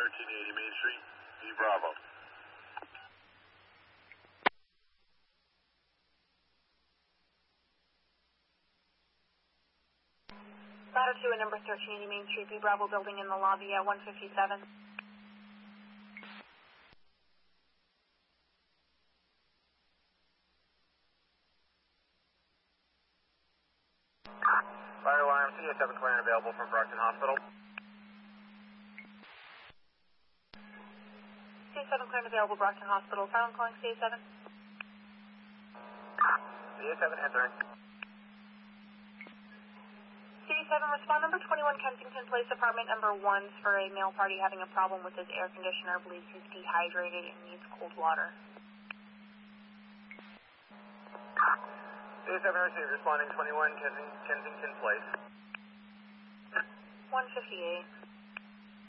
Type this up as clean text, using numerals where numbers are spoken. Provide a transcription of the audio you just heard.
1380 Main Street, B Bravo. Ladder 2 at number 1380 Main Street, B Bravo building in the lobby at 157. Fire alarm, CA7 clear and available from Brockton Hospital. CA7 clear and available, Brockton Hospital. Fire alarm calling CA7. CA7 entering. CA7, respond number 21 Kensington Place, apartment number 1 for a male party having a problem with his air conditioner, believes he's dehydrated and needs cold water. CA7 received, responding 21 Kensington Place. 158.